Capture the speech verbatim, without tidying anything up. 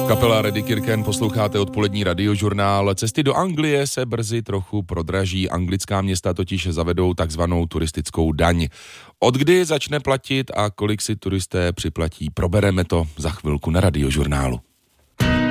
Kapela Reddy Kirken, posloucháte odpolední radiožurnál. Cesty do Anglie se brzy trochu prodraží. Anglická města totiž zavedou takzvanou turistickou daň. Od kdy začne platit a kolik si turisté připlatí, probereme to za chvilku na radiožurnálu.